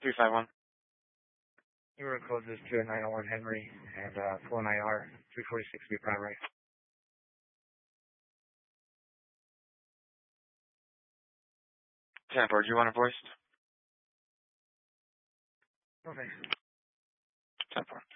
351. You were closest to a 901 Henry and full IR, 346 be primary. Tampa, do you want a voice? Okay. Tampa.